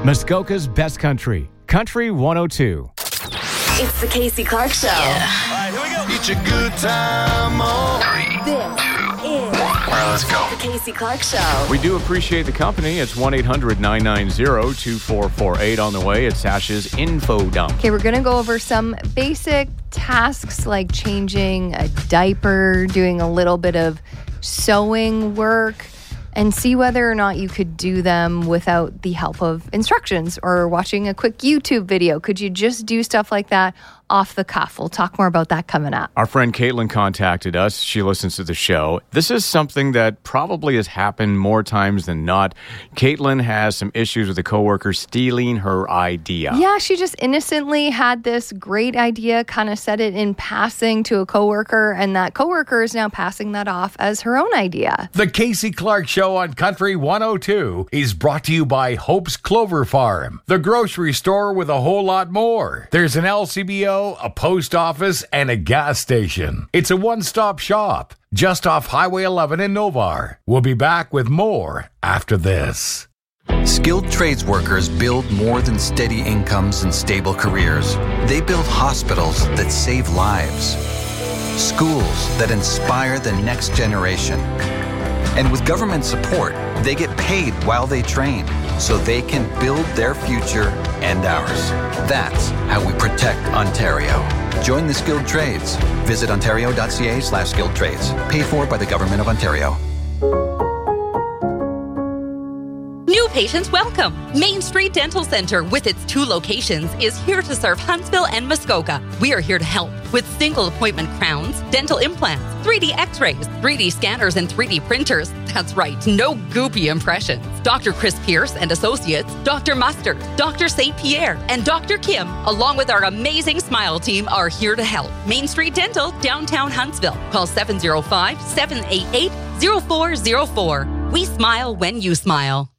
Muskoka's best country, Country 102. It's the Casey Clark Show. Yeah. All right, here we go. It's a good time. This is All right, let's go. the Casey Clark Show. We do appreciate the company. It's 1-800-990-2448 on the way. It's Sash's Info Dump. Okay, we're going to go over some basic tasks like changing a diaper, doing a little bit of sewing work, and see whether or not you could do them without the help of instructions or watching a quick YouTube video. Could you just do stuff like that off the cuff? We'll talk more about that coming up. Our friend Caitlin contacted us. She listens to the show. This is something that probably has happened more times than not. Caitlin has some issues with a coworker stealing her idea. Yeah, she just innocently had this great idea, kind of said it in passing to a coworker, and that coworker is now passing that off as her own idea. The Casey Clark Show on Country 102 is brought to you by Hope's Clover Farm, the grocery store with a whole lot more. There's an LCBO, a post office, and a gas station. It's a one-stop shop just off Highway 11 in Novar. We'll be back with more after this. Skilled trades workers build more than steady incomes and stable careers. They build hospitals that save lives, schools that inspire the next generation. And with government support, they get paid while they train so they can build their future and ours. That's how we protect Ontario. Join the skilled trades. Visit ontario.ca/skilled trades. Paid for by the Government of Ontario. New patients welcome. Main Street Dental Center, with its 2 locations, is here to serve Huntsville and Muskoka. We are here to help with single appointment crowns, dental implants, 3D x-rays, 3D scanners, and 3D printers. That's right, no goopy impressions. Dr. Chris Pierce and Associates, Dr. Mustard, Dr. St. Pierre, and Dr. Kim, along with our amazing Smile team, are here to help. Main Street Dental, downtown Huntsville. Call 705-788-0404. We smile when you smile.